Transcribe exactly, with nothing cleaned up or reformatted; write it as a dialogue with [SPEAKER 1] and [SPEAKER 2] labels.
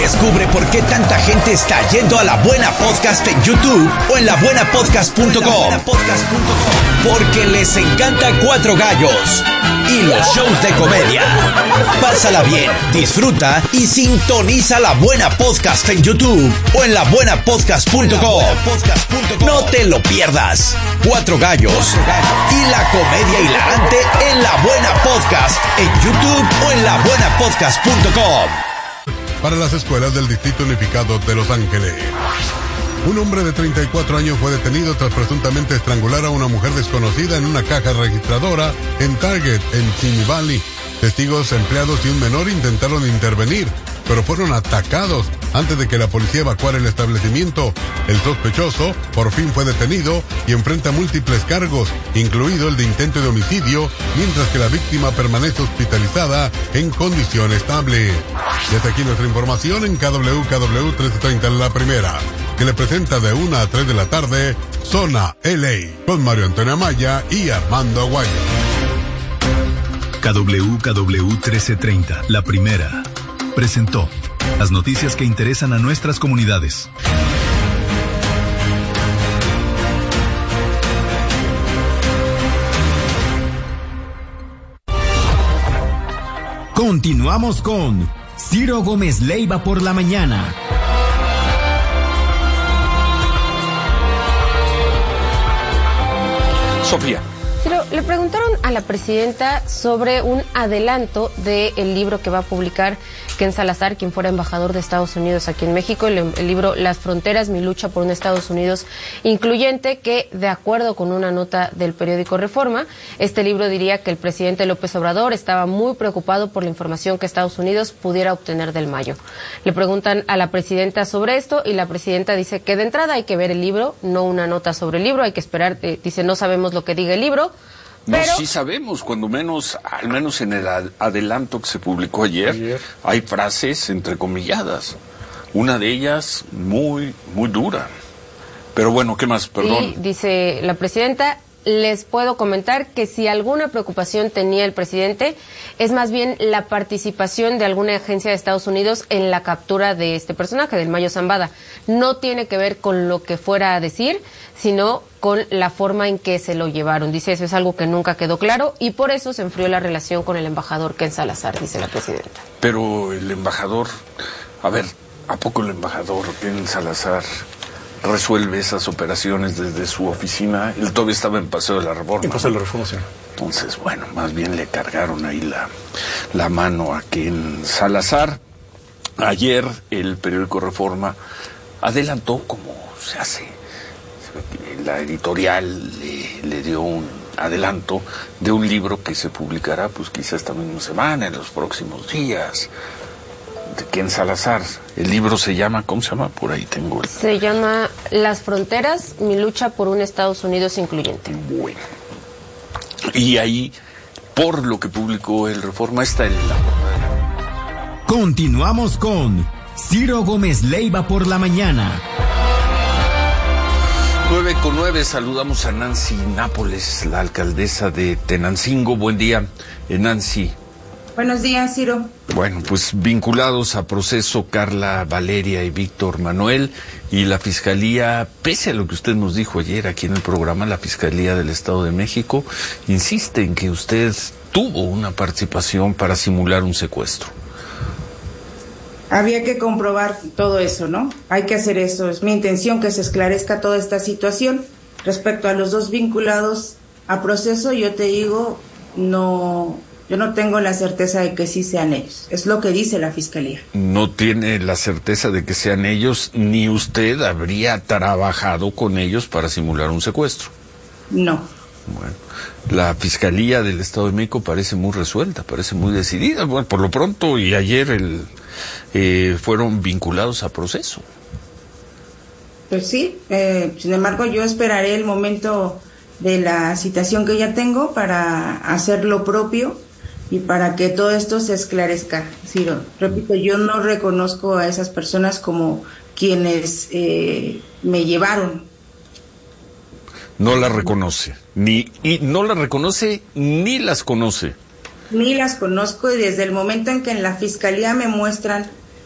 [SPEAKER 1] Descubre por qué tanta gente está yendo a La Buena Podcast en YouTube o en la buena podcast punto com. Porque les encanta Cuatro Gallos y los shows de comedia. Pásala bien, disfruta y sintoniza La Buena Podcast en YouTube o en la buena podcast punto com. No te lo pierdas. Cuatro Gallos y la comedia hilarante en La Buena Podcast en YouTube o en la buena podcast punto com.
[SPEAKER 2] Para las escuelas del Distrito Unificado de Los Ángeles. Un hombre de treinta y cuatro años fue detenido tras presuntamente estrangular a una mujer desconocida en una caja registradora en Target, en Simi Valley. Testigos, empleados y un menor intentaron intervenir, pero fueron atacados antes de que la policía evacuara el establecimiento. El sospechoso por fin fue detenido y enfrenta múltiples cargos, incluido el de intento de homicidio, mientras que la víctima permanece hospitalizada en condición estable. Desde aquí nuestra información en K W K W trece treinta La Primera, que le presenta de una a tres de la tarde, Zona L A, con Mario Antonio Amaya y Armando Aguayo.
[SPEAKER 3] K W K W trece treinta, La Primera, presentó las noticias que interesan a nuestras comunidades.
[SPEAKER 4] Continuamos con Ciro Gómez Leiva por la mañana.
[SPEAKER 5] Sofía.
[SPEAKER 6] Pero le preguntaron a la presidenta sobre un adelanto del libro que va a publicar Ken Salazar, quien fuera embajador de Estados Unidos aquí en México, el, el libro Las Fronteras, mi lucha por un Estados Unidos incluyente, que de acuerdo con una nota del periódico Reforma, este libro diría que el presidente López Obrador estaba muy preocupado por la información que Estados Unidos pudiera obtener del Mayo. Le preguntan a la presidenta sobre esto y la presidenta dice que de entrada hay que ver el libro, no una nota sobre el libro, hay que esperar, eh, dice no sabemos lo que diga el libro.
[SPEAKER 5] No,
[SPEAKER 6] Pero...
[SPEAKER 5] sí sabemos, cuando menos, al menos en el adelanto que se publicó ayer, ayer, hay frases entrecomilladas. Una de ellas muy, muy dura. Pero bueno, ¿qué más? Perdón.
[SPEAKER 6] Y dice la presidenta, les puedo comentar que si alguna preocupación tenía el presidente, es más bien la participación de alguna agencia de Estados Unidos en la captura de este personaje, del Mayo Zambada. No tiene que ver con lo que fuera a decir, sino con la forma en que se lo llevaron. Dice, eso es algo que nunca quedó claro y por eso se enfrió la relación con el embajador Ken Salazar, dice la presidenta.
[SPEAKER 5] Pero el embajador, a ver, ¿a poco el embajador Ken Salazar resuelve esas operaciones desde su oficina? Él todavía estaba en Paseo de la Reforma.
[SPEAKER 7] En Paseo de la Reforma, sí.
[SPEAKER 5] Entonces, bueno, más bien le cargaron ahí la, la mano a Ken Salazar. Ayer el periódico Reforma adelantó, como se hace, la editorial le, le dio un adelanto de un libro que se publicará pues quizá esta misma semana, en los próximos días, de Ken Salazar. El libro se llama, ¿cómo se llama? Por ahí tengo el...
[SPEAKER 6] Se llama Las Fronteras, mi lucha por un Estados Unidos incluyente.
[SPEAKER 5] Bueno. Y ahí, por lo que publicó el Reforma, está el...
[SPEAKER 4] Continuamos con Ciro Gómez Leiva por la mañana.
[SPEAKER 5] nueve con nueve, saludamos a Nancy Nápoles, la alcaldesa de Tenancingo. Buen día, eh, Nancy.
[SPEAKER 8] Buenos días, Ciro.
[SPEAKER 5] Bueno, pues vinculados a proceso Carla Valeria y Víctor Manuel, y la Fiscalía, pese a lo que usted nos dijo ayer aquí en el programa, la Fiscalía del Estado de México insiste en que usted tuvo una participación para simular un secuestro.
[SPEAKER 8] Había que comprobar todo eso, ¿no? Hay que hacer eso. Es mi intención que se esclarezca toda esta situación. Respecto a los dos vinculados a proceso, yo te digo, no, yo no tengo la certeza de que sí sean ellos. Es lo que dice la Fiscalía.
[SPEAKER 5] No tiene la certeza de que sean ellos, ni usted habría trabajado con ellos para simular un secuestro.
[SPEAKER 8] No.
[SPEAKER 5] Bueno, la Fiscalía del Estado de México parece muy resuelta, parece muy decidida. Bueno, por lo pronto, y ayer el... Eh, fueron vinculados a proceso.
[SPEAKER 8] Pues sí, eh, sin embargo yo esperaré el momento de la citación que ya tengo para hacer lo propio y para que todo esto se esclarezca. Ciro, repito, yo no reconozco a esas personas como quienes eh, me llevaron.
[SPEAKER 5] No las reconoce, ni y no las reconoce ni las conoce.
[SPEAKER 8] Ni las conozco, y desde el momento en que en la Fiscalía me muestran